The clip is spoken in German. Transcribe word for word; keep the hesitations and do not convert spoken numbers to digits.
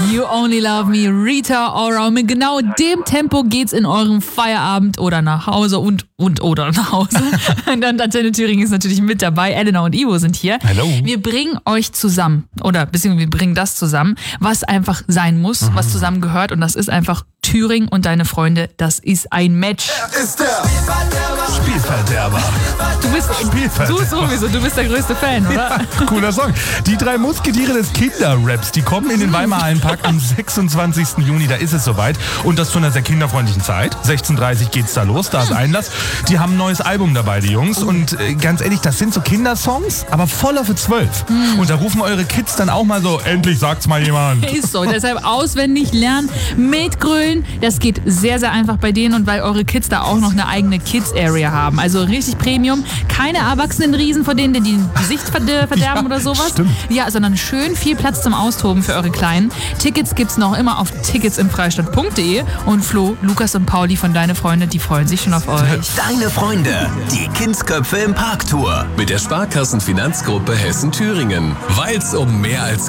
You Only Love Me, Rita Ora. Mit genau dem Tempo geht's in eurem Feierabend oder nach Hause und und oder nach Hause. Und dann Antenne Thüringen ist natürlich mit dabei. Elena und Ivo sind hier. Hallo. Wir bringen euch zusammen oder beziehungsweise wir bringen das zusammen, was einfach sein muss, mhm. was zusammengehört, und das ist einfach Thüringen und deine Freunde. Das ist ein Match. Er ist der Spielverderber. Du bist Spielverderber. du sowieso, du bist der größte Fan, oder? Ja, cooler Song. Die drei Musketiere des Kinderraps, die kommen in den Weimar Hallenpark am sechsundzwanzigsten Juni. Da ist es soweit. Und das zu einer sehr kinderfreundlichen Zeit. sechzehn Uhr dreißig geht's da los, da ist Einlass. Die haben ein neues Album dabei, die Jungs. Und äh, ganz ehrlich, das sind so Kindersongs, aber voller für zwölf. Mhm. Und da rufen eure Kids dann auch mal so, endlich sagt's mal jemand. Ist so, deshalb auswendig lernen, mitgrölen. Das geht sehr, sehr einfach bei denen, und weil eure Kids da auch noch eine eigene Kids-Area haben. Also richtig Premium. Keine Erwachsenenriesen, vor denen die Gesicht verderben ja, oder sowas. Stimmt. Ja, sondern schön viel Platz zum Austoben für eure Kleinen. Tickets gibt's noch immer auf tickets im freistadt punkt de. Und Flo, Lukas und Pauli von Deine Freunde, die freuen sich schon auf euch. Deine Freunde, die Kindsköpfe im Parktour. Mit der Sparkassenfinanzgruppe Hessen-Thüringen. Weil's um mehr als